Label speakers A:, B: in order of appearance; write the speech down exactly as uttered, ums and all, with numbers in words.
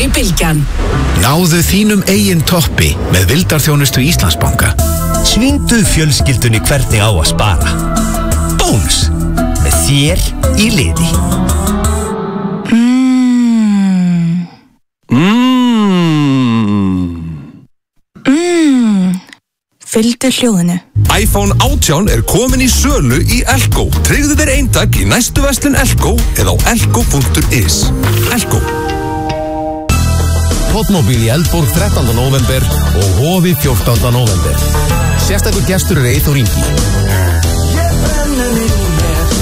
A: í Bylgjan.
B: Náðu þínum eigin toppi með vildarþjónustu Íslandsbanka.
C: Sýndu fjölskyldunni hvernig á að spara. Bónus, með þér í liði.
D: Mmm.
C: Mmm.
D: Mmm. Fylgdu hljóðinu.
E: iPhone átján er komin í sölu í Elko. Tryggðu þér eintak í næstu verslun Elko eða á elko punktur is. Elko.
F: Potmobil í Eldborg þrettánda nóvember og Hofi fjórtánda nóvember. Sérstakur gestur er Eyþór Ingi.